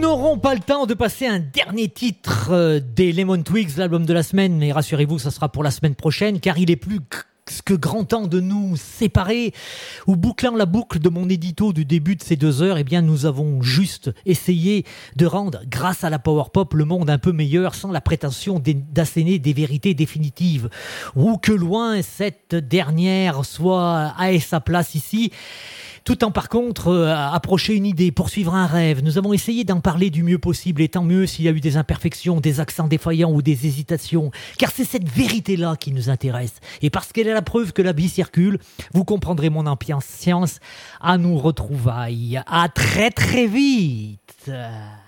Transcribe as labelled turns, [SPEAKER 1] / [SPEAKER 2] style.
[SPEAKER 1] n'aurons pas le temps de passer un dernier titre des Lemon Twigs, l'album de la semaine, mais rassurez-vous, ça sera pour la semaine prochaine, car il est plus que grand temps de nous séparer. Ou bouclant la boucle de mon édito du début de ces 2 heures, eh bien, nous avons juste essayé de rendre, grâce à la power pop, le monde un peu meilleur, sans la prétention d'asséner des vérités définitives. Ou que loin cette dernière soit à sa place ici, tout en par contre approcher une idée, poursuivre un rêve. Nous avons essayé d'en parler du mieux possible, et tant mieux s'il y a eu des imperfections, des accents défaillants ou des hésitations, car c'est cette vérité-là qui nous intéresse. Et parce qu'elle est la preuve que la vie circule, vous comprendrez mon impatience à nous retrouvailles. À très très vite.